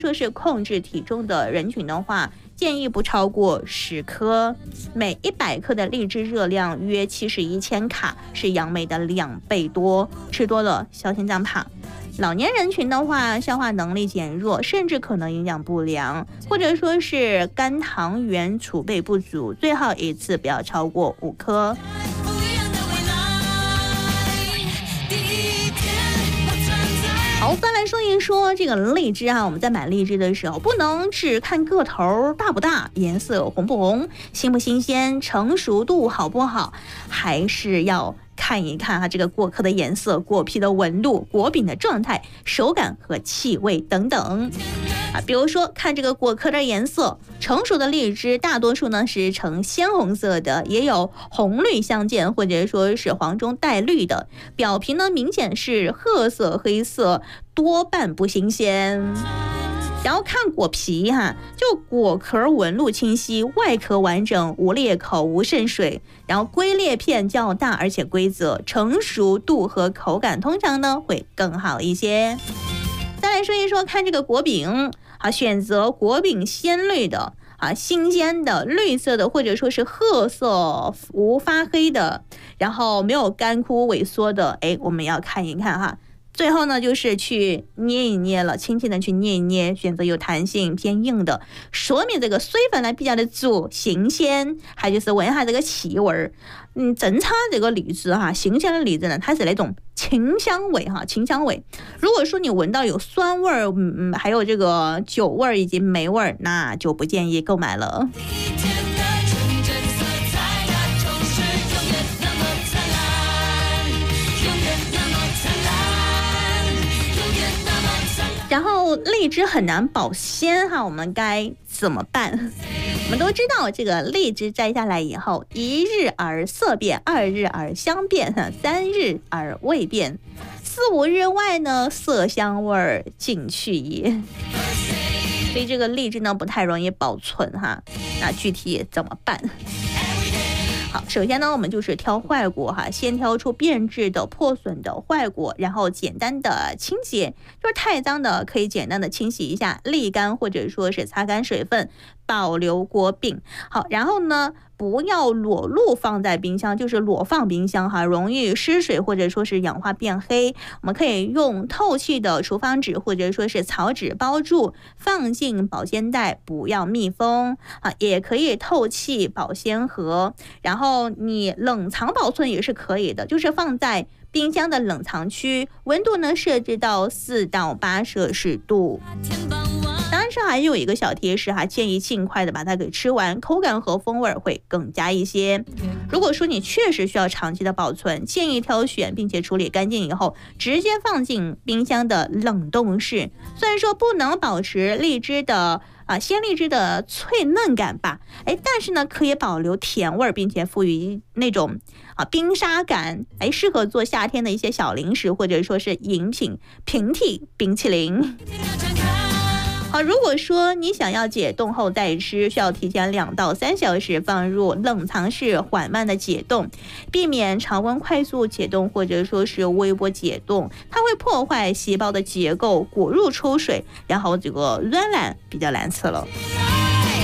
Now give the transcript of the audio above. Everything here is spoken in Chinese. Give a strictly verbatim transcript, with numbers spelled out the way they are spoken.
说是控制体重的人群的话，建议不超过十颗，每一百克的荔枝热量约七十一千卡，是杨梅的两倍多，吃多了小心脏胖。老年人群的话，消化能力减弱，甚至可能营养不良，或者说是肝糖原储备不足，最好一次不要超过五颗。好，再来说一说这个荔枝啊，我们在买荔枝的时候，不能只看个头大不大，颜色红不红，新不新鲜，成熟度好不好，还是要看一看它这个果壳的颜色、果皮的纹路、果柄的状态、手感和气味等等啊。比如说看这个果壳的颜色，成熟的荔枝大多数呢是呈鲜红色的，也有红绿相间或者说是黄中带绿的，表皮呢明显是褐色、黑色，多半不新鲜。然后看果皮哈，就果壳纹路清晰，外壳完整，无裂口，无渗水，然后龟裂片较大而且规则，成熟度和口感通常呢会更好一些。再来说一说看这个果柄啊，选择果柄鲜绿的啊，新鲜的绿色的，或者说是褐色无发黑的，然后没有干枯萎缩的，哎，我们要看一看哈。最后呢，就是去捏一捏了，轻轻的去捏一捏，选择有弹性偏硬的，说明这个水分呢比较的足，新鲜，还就是闻一下这个气味。嗯，正常这个荔枝哈，新鲜的荔枝呢，它是那种清香味哈，清香味。如果说你闻到有酸味儿，嗯，还有这个酒味儿以及霉味儿，那就不建议购买了。然后荔枝很难保鲜哈，我们该怎么办？我们都知道，这个荔枝摘下来以后，一日而色变，二日而香变，三日而味变，四五日外呢，色香味儿尽去也。所以这个荔枝呢不太容易保存哈，那具体怎么办？好，首先呢，我们就是挑坏果哈，先挑出变质的、破损的坏果，然后简单的清洁，就是太脏的可以简单的清洗一下，沥干或者说是擦干水分，保留果柄。好，然后呢，不要裸露放在冰箱，就是裸放冰箱哈，容易失水或者说是氧化变黑。我们可以用透气的厨房纸或者说是草纸包住，放进保鲜袋，不要密封啊，也可以透气保鲜盒，然后你冷藏保存也是可以的，就是放在冰箱的冷藏区，温度呢设置到四到八摄氏度。当然是还有一个小贴士哈，建议尽快的把它给吃完，口感和风味会更佳一些。如果说你确实需要长期的保存，建议挑选并且处理干净以后，直接放进冰箱的冷冻室。虽然说不能保持荔枝的啊鲜荔枝的脆嫩感吧，哎，但是呢可以保留甜味，并且赋予那种啊冰沙感，哎，适合做夏天的一些小零食或者说是饮品，平替冰淇淋。好，如果说你想要解冻后再吃，需要提前两到三小时放入冷藏室缓慢的解冻，避免常温快速解冻或者说是微波解冻，它会破坏细胞的结构，果肉抽水，然后这个软烂比较难吃了。